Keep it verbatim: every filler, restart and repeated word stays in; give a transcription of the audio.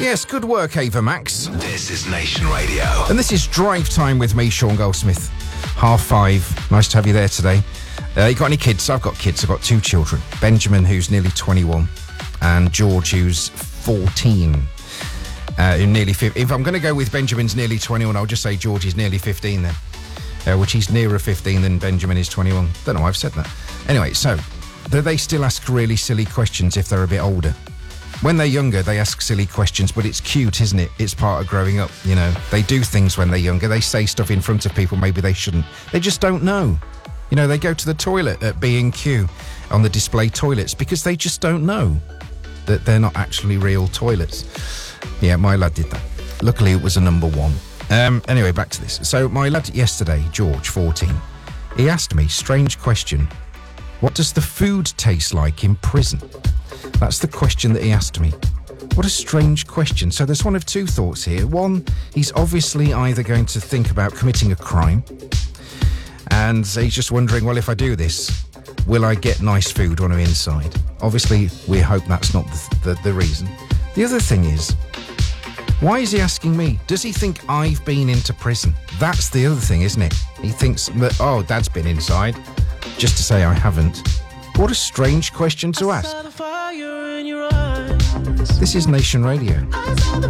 Yes, good work, Ava Max. This is Nation Radio. And this is Drive Time with me, Sean Goldsmith. Half five. Nice to have you there today. Uh, you got any kids? I've got kids. I've got two children. Benjamin, who's nearly twenty-one, and George, who's fourteen. Uh, nearly fi- if I'm going to go with Benjamin's nearly twenty-one, I'll just say George is nearly fifteen then. Uh, which he's nearer fifteen than Benjamin is twenty-one. Don't know why I've said that. Anyway, so, do they still ask really silly questions if they're a bit older? When they're younger, they ask silly questions, but it's cute, isn't it? It's part of growing up, you know. They do things when they're younger. They say stuff in front of people maybe they shouldn't. They just don't know. You know, they go to the toilet at B and Q on the display toilets because they just don't know that they're not actually real toilets. Yeah, my lad did that. Luckily, it was a number one. Um, anyway, back to this. So my lad yesterday, George, fourteen, he asked me, strange question, what does the food taste like in prison? That's the question that he asked me. What a strange question. So there's one of two thoughts here. One, he's obviously either going to think about committing a crime, and he's just wondering, well, if I do this, will I get nice food when I'm inside? Obviously, we hope that's not the, the, the reason. The other thing is, why is he asking me? Does he think I've been into prison? That's the other thing, isn't it? He thinks that, oh, Dad's been inside, just to say I haven't. What a strange question to ask. This is Nation Radio. I saw the